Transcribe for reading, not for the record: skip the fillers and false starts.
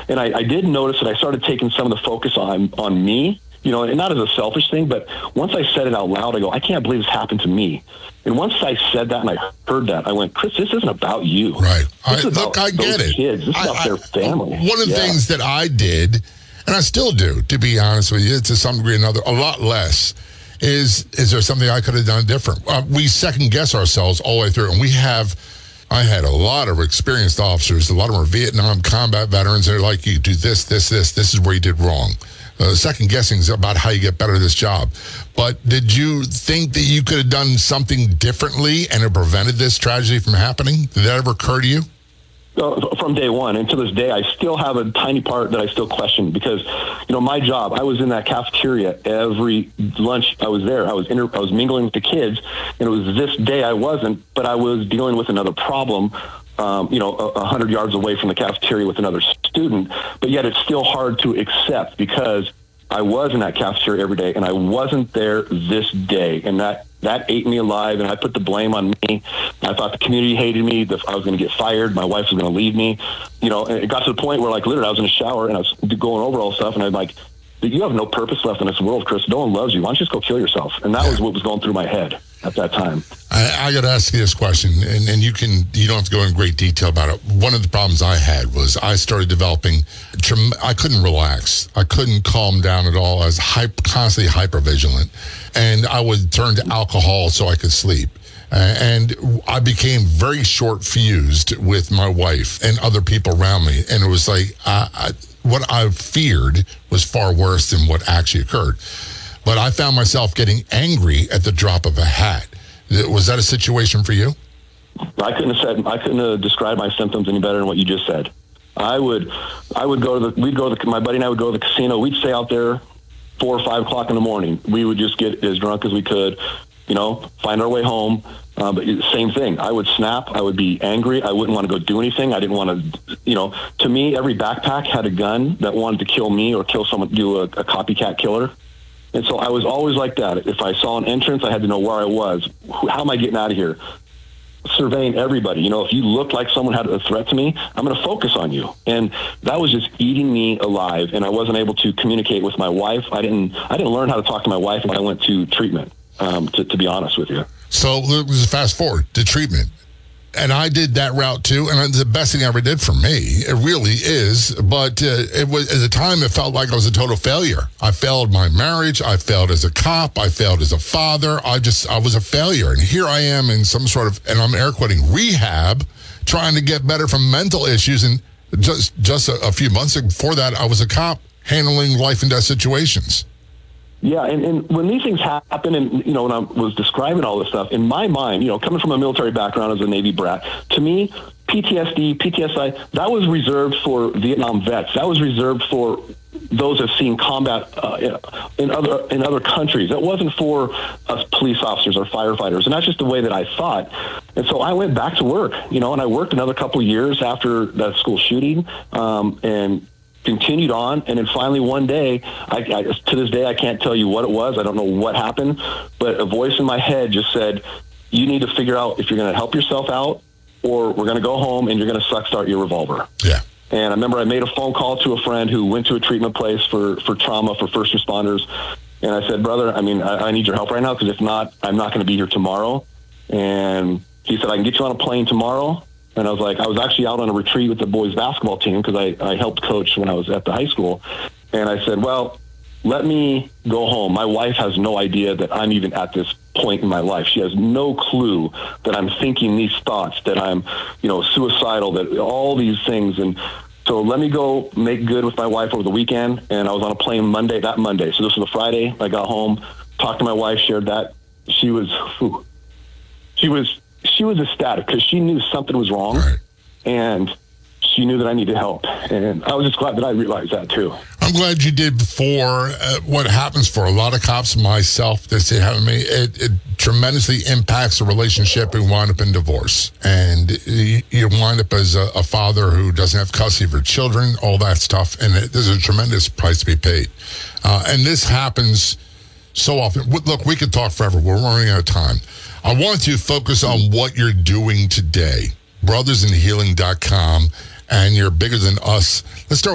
And I did notice that I started taking some of the focus on me, and not as a selfish thing, but once I said it out loud, I go, I can't believe this happened to me. And once I said that and I heard that, I went, Chris, this isn't about you. Right. I get it. Kids. This is about their family. One of the things that I did, and I still do, to be honest with you, to some degree or another, a lot less, is there something I could have done different? We second guess ourselves all the way through, and I had a lot of experienced officers, a lot of them are Vietnam combat veterans. They're like, you do this, this is where you did wrong. Second guessing is about how you get better at this job. But did you think that you could have done something differently and it prevented this tragedy from happening? Did that ever occur to you? From day one, and to this day, I still have a tiny part that I still question because, my job, I was in that cafeteria every lunch. I was there. I was mingling with the kids, and it was this day I wasn't, but I was dealing with another problem, 100 yards away from the cafeteria with another student, but yet it's still hard to accept because I was in that cafeteria every day, and I wasn't there this day, and that ate me alive, and I put the blame on me. I thought the community hated me, I was going to get fired, my wife was going to leave me, and it got to the point where, literally, I was in the shower, and I was going over all stuff, and I'm like, you have no purpose left in this world, Chris. No one loves you. Why don't you just go kill yourself? And that was what was going through my head at that time. I got to ask you this question, and you don't have to go in great detail about it. One of the problems I had was I started developing, I couldn't relax. I couldn't calm down at all. I was constantly hypervigilant, and I would turn to alcohol so I could sleep. And I became very short-fused with my wife and other people around me, and it was like what I feared was far worse than what actually occurred. But I found myself getting angry at the drop of a hat. Was that a situation for you? I couldn't have described my symptoms any better than what you just said. My buddy and I would go to the casino. We'd stay out there 4 or 5 o'clock in the morning. We would just get as drunk as we could, find our way home. But same thing. I would snap. I would be angry. I wouldn't want to go do anything. I didn't want to, to me, every backpack had a gun that wanted to kill me or kill someone, do a copycat killer. And so I was always like that. If I saw an entrance, I had to know where I was. How am I getting out of here? Surveying everybody. If you looked like someone had a threat to me, I'm going to focus on you. And that was just eating me alive. And I wasn't able to communicate with my wife. I didn't learn how to talk to my wife when I went to treatment, to be honest with you. So let's fast forward to treatment. And I did that route too, and the best thing I ever did for me. It really is. But it was, at the time, it felt like I was a total failure. I failed my marriage. I failed as a cop. I failed as a father. I was a failure. And here I am in some sort of, and I'm air quoting, rehab, trying to get better from mental issues. And just a few months before that, I was a cop handling life and death situations. Yeah, and when these things happen, and when I was describing all this stuff, in my mind, coming from a military background as a Navy brat, to me, PTSD, PTSI, that was reserved for Vietnam vets. That was reserved for those that have seen combat in other countries. That wasn't for us police officers or firefighters, and that's just the way that I thought. And so I went back to work, and I worked another couple of years after that school shooting, and continued on, and then finally one day, I to this day I can't tell you what it was. I don't know what happened, but a voice in my head just said, you need to figure out if you're going to help yourself out, or we're going to go home and you're going to start your revolver. Yeah. And I remember I made a phone call to a friend who went to a treatment place for trauma for first responders, and I said, brother, I need your help right now, because if not, I'm not going to be here tomorrow. And he said, I can get you on a plane tomorrow. And I was like, I was actually out on a retreat with the boys basketball team because I helped coach when I was at the high school. And I said, well, let me go home. My wife has no idea that I'm even at this point in my life. She has no clue that I'm thinking these thoughts, that I'm, suicidal, that all these things. And so let me go make good with my wife over the weekend. And I was on a plane that Monday. So this was a Friday. I got home, talked to my wife, shared that. She was ecstatic because she knew something was wrong, right. And she knew that I needed help. And I was just glad that I realized that too. I'm glad you did before. What happens for a lot of cops, myself, that say having me, it tremendously impacts the relationship and wind up in divorce. And you wind up as a father who doesn't have custody of your children, all that stuff. And there's a tremendous price to be paid. And this happens so often. Look, we could talk forever. We're running out of time. I want to focus on what you're doing today. BrothersInHealing.com, and you're bigger than us. Let's start